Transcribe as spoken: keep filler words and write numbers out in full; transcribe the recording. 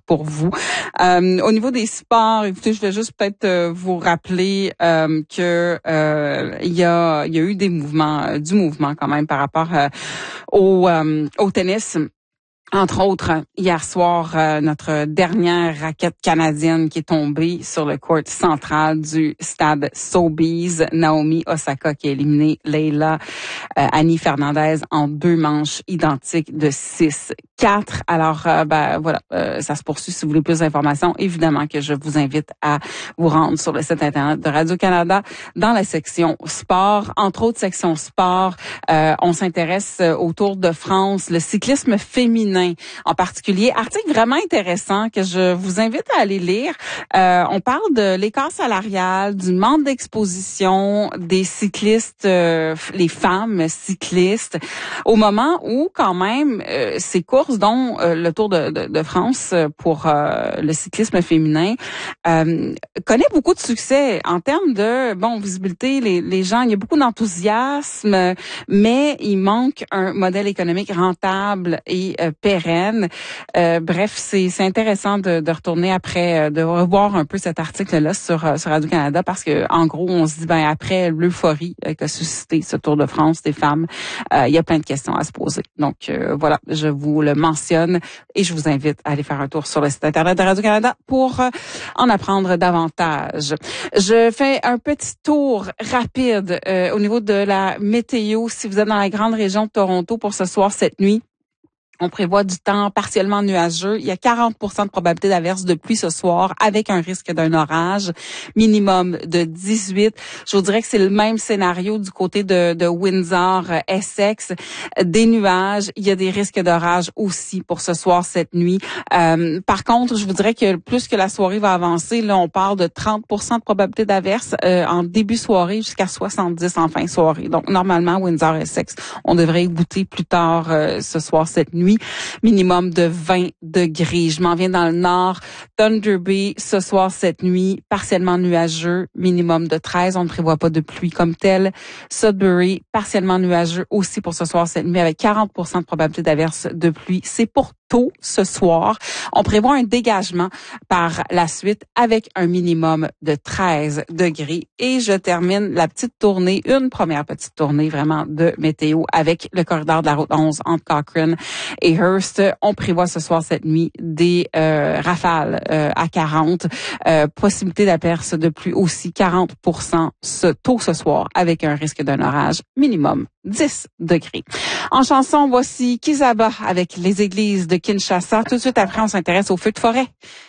pour vous. Euh, au niveau des sports, écoutez, je vais juste peut-être euh, vous rappeler euh, que euh, il y a il y a eu des mouvements, euh, du mouvement quand même par rapport euh, au euh, au tennis. Entre autres, hier soir, euh, notre dernière raquette canadienne qui est tombée sur le court central du stade Sobeys, Naomi Osaka, qui a éliminé Leila euh, Annie Fernandez en deux manches identiques de six quatre. Alors, euh, ben voilà, euh, ça se poursuit. Si vous voulez plus d'informations, évidemment que je vous invite à vous rendre sur le site Internet de Radio-Canada dans la section sport. Entre autres sections sport, euh, on s'intéresse au Tour de France, le cyclisme féminin en particulier. Article vraiment intéressant que je vous invite à aller lire. Euh, on parle de l'écart salarial, du manque d'exposition des cyclistes, euh, les femmes cyclistes, au moment où quand même euh, ces courses, dont euh, le Tour de, de, de France pour euh, le cyclisme féminin, euh, connaît beaucoup de succès en termes de bon visibilité. Les, les gens, il y a beaucoup d'enthousiasme, mais il manque un modèle économique rentable et euh, pérenne. Euh, bref, c'est, c'est intéressant de, de retourner après, de revoir un peu cet article-là sur, sur Radio-Canada parce que en gros, on se dit, ben après l'euphorie qu'a suscité ce Tour de France des femmes, euh, il y a plein de questions à se poser. Donc euh, voilà, je vous le mentionne et je vous invite à aller faire un tour sur le site Internet de Radio-Canada pour euh, en apprendre davantage. Je fais un petit tour rapide euh, au niveau de la météo. Si vous êtes dans la grande région de Toronto pour ce soir, cette nuit, on prévoit du temps partiellement nuageux. Il y a quarante pour cent de probabilité d'averse de pluie ce soir avec un risque d'un orage minimum de dix-huit. Je vous dirais que c'est le même scénario du côté de, de Windsor, Essex. Des nuages. Il y a des risques d'orage aussi pour ce soir, cette nuit. Euh, par contre, je vous dirais que plus que la soirée va avancer, là, on parle de trente pour cent de probabilité d'averse euh, en début soirée jusqu'à soixante-dix en fin de soirée. Donc, normalement, Windsor, Essex, on devrait y goûter plus tard euh, ce soir, cette nuit. Minimum de vingt degrés. Je m'en viens dans le nord. Thunder Bay, ce soir, cette nuit, partiellement nuageux, minimum de treize. On ne prévoit pas de pluie comme telle. Sudbury, partiellement nuageux aussi pour ce soir, cette nuit, avec quarante pour cent de probabilité d'averse de pluie. C'est pour tôt ce soir. On prévoit un dégagement par la suite avec un minimum de treize degrés. Et je termine la petite tournée, une première petite tournée vraiment de météo avec le corridor de la route onze entre Cochrane et Hearst. On prévoit ce soir, cette nuit, des euh, rafales euh, à quarante. Euh, possibilité d'aperce de pluie aussi, quarante pour cent ce, tôt ce soir avec un risque d'un orage minimum dix degrés. En chanson, voici Kizaba avec les églises de Kinshasa. Tout de suite après, on s'intéresse aux feux de forêt.